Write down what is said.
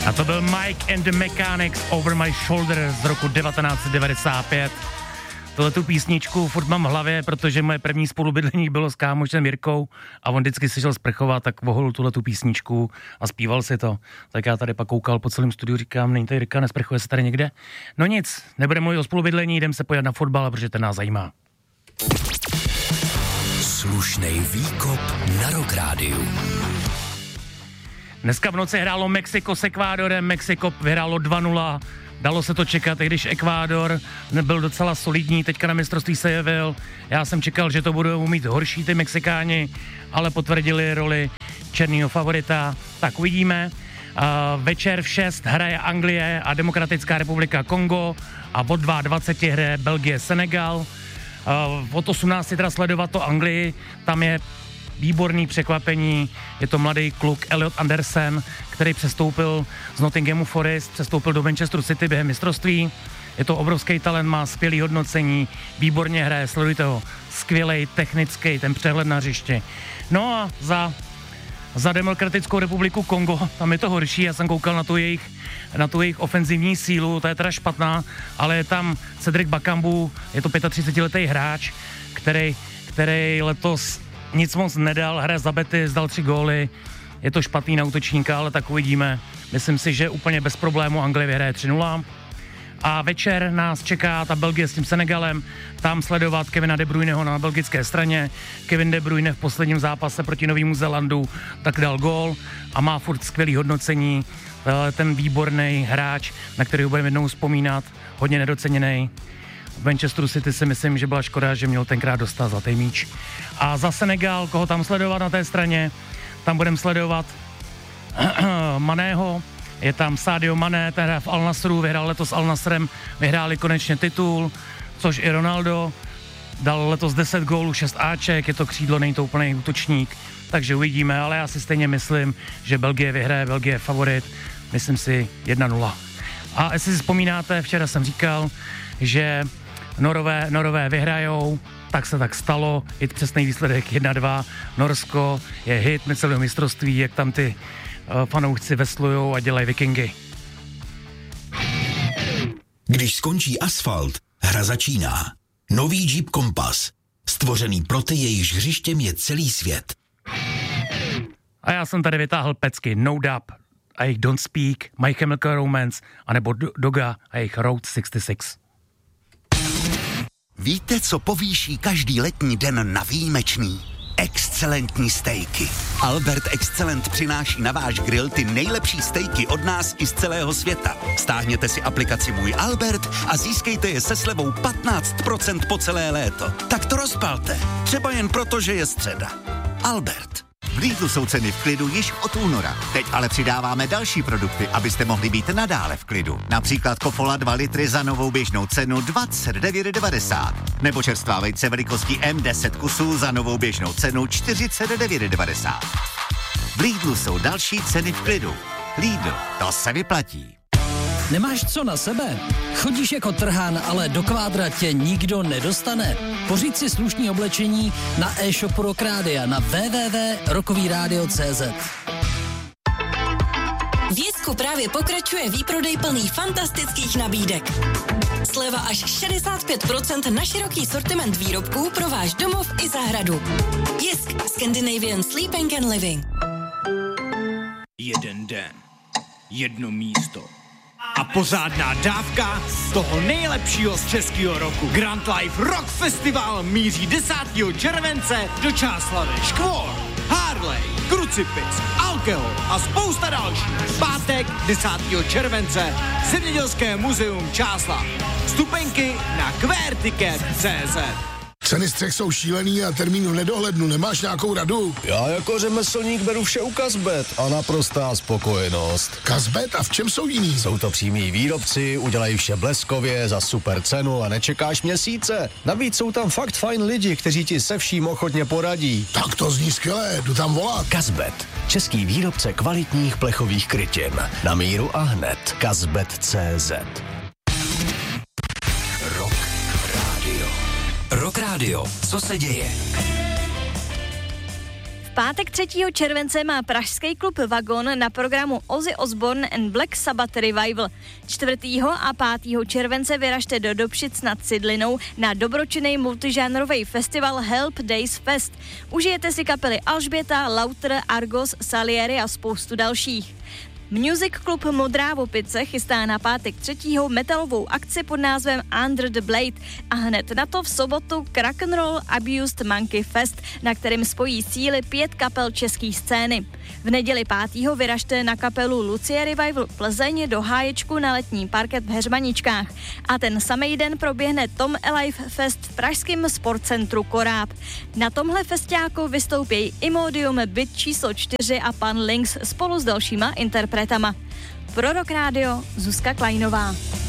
A to byl Mike and the Mechanics Over My Shoulder z roku 1995. Tuhletu písničku furt mám v hlavě, protože moje první spolubydlení bylo s kámošem Jirkou a on vždycky si šel sprchovat, tak voholil tuhletu písničku a zpíval si to. Tak já tady pak koukal po celém studiu, říkám, není tady Jirka, nesprchuje se tady někde? No nic, nebudeme mluvit o spolubydlení, jdem se pojít na fotbal, protože ten nás zajímá. Slušnej výkop na Rock Rádiu. Dneska v noci hrálo Mexiko s Ekvádorem, Mexiko vyhrálo 2-0, dalo se to čekat, i když Ekvádor nebyl docela solidní, teďka na mistrovství se jevil. Já jsem čekal, že to budou mít horší ty Mexikáni, ale potvrdili roli černýho favorita, tak uvidíme. Večer v 6 hraje Anglie a Demokratická republika Kongo a od 22 hraje Belgie Senegal. Od 18 teda sledovat to Anglii, tam je výborný překvapení, je to mladý kluk Elliot Anderson, který přestoupil z Nottinghamu Forest, přestoupil do Manchesteru City během mistrovství. Je to obrovský talent, má skvělý hodnocení, výborně hraje, sledujte ho, skvělej, technický, ten přehled na hřišti. No a za Demokratickou republiku Kongo, tam je to horší, já jsem koukal na tu jejich ofenzivní sílu, ta je teda špatná, ale je tam Cedric Bakambu, je to 35letý hráč, který letos nic moc nedal, hraje za Betis, dal 3 góly, je to špatný na útočníka, ale tak uvidíme. Myslím si, že úplně bez problému Anglie vyhraje 3-0. A večer nás čeká ta Belgie s tím Senegalem, tam sledovat Kevina De Bruyneho na belgické straně. Kevin De Bruyne v posledním zápase proti Novému Zélandu tak dal gól a má furt skvělý hodnocení. Ten výborný hráč, na kterého budeme jednou vzpomínat, hodně nedoceněný. V Manchesteru City si myslím, že byla škoda, že měl tenkrát dostat zlatý míč. A za Senegal, koho tam sledovat na té straně, tam budeme sledovat Maného, je tam Sadio Mané, ten hraje v Al Nassru, vyhrál letos s Al Nassrem, vyhráli konečně titul, což i Ronaldo, dal letos 10 gólů, 6 áček, je to křídlo, není to úplný útočník, takže uvidíme, ale já si stejně myslím, že Belgie vyhraje, Belgie je favorit, myslím si 1-0. A jestli si vzpomínáte, včera jsem říkal, že Norové vyhrajou, tak se tak stalo, je přesný výsledek 1-2, Norsko je hit celého mistrovství, jak tam ty fanoušci veslujou a dělají vikingy. Když skončí asfalt, hra začíná. Nový Jeep Compass, stvořený pro ty, jejichž hřištěm je celý svět. A já jsem tady vytáhl pecky No Doubt a jejich Don't Speak, My Chemical Romance, anebo Doga a jejich Route 66. Víte, co povýší každý letní den na výjimečný? Excelentní stejky. Albert Excellent přináší na váš grill ty nejlepší stejky od nás i z celého světa. Stáhněte si aplikaci Můj Albert a získejte je se slevou 15% po celé léto. Tak to rozpalte. Třeba jen proto, že je středa. Albert. V Lidlu jsou ceny v klidu již od února. Teď ale přidáváme další produkty, abyste mohli být nadále v klidu. Například Kofola 2 litry za novou běžnou cenu 29,90. Nebo čerstvá vejce velikosti M10 kusů za novou běžnou cenu 49,90. V Lidlu jsou další ceny v klidu. Lidl, to se vyplatí. Nemáš co na sebe? Chodíš jako trhán, ale do kvádra tě nikdo nedostane? Pořiď si slušný oblečení na e-shopu Rock Rádia na www.rockovyradio.cz. V Jesku právě pokračuje výprodej plný fantastických nabídek. Sleva až 65% na široký sortiment výrobků pro váš domov i zahradu. Jisk, Scandinavian Sleeping and Living. Jeden den, jedno místo a pořádná dávka z toho nejlepšího z českého roku. Grand Life Rock Festival míří 10. července do Čáslavi. Škvor, Harley, Krucipis, Alkohol a spousta dalších. Pátek 10. července Zemědělské muzeum Čáslav. Vstupenky na querticket.cz. Ceny střech jsou šílený a termín v nedohlednu. Nemáš nějakou radu? Já jako řemeslník beru vše u Kazbet a naprostá spokojenost. Kazbet? A v čem jsou jiný? Jsou to přímí výrobci, udělají vše bleskově, za super cenu a nečekáš měsíce. Navíc jsou tam fakt fajn lidi, kteří ti se vším ochotně poradí. Tak to zní skvěle, jdu tam volat. Kazbet, český výrobce kvalitních plechových krytin. Na míru a hned. Kazbet.cz. Rock Radio. Co se děje? V pátek 3. července má pražský klub Vagon na programu Ozzy Osbourne and Black Sabbath Revival. 4. a 5. července vyražte do Dobšic nad Cidlinou na dobročinný multižánrový festival Help Days Fest. Užijete si kapely Alžběta, Lauter, Argos, Salieri a spoustu dalších. Music Club Modrá Vopice chystá na pátek 3. metalovou akci pod názvem Under the Blade a hned na to v sobotu Rock'n'Roll Abused Monkey Fest, na kterém spojí síly 5 kapel české scény. V neděli 5. vyražte na kapelu Lucie Revival Plzeň do háječku na letní parket v Heřmaničkách a ten samej den proběhne Tom Alive Fest v pražském sportcentru Koráb. Na tomhle festiáku vystoupí Imodium, Byt číslo 4 a Pan Lynx spolu s dalšíma interpretama. Pro Rock Radio Zuzka Kleinová.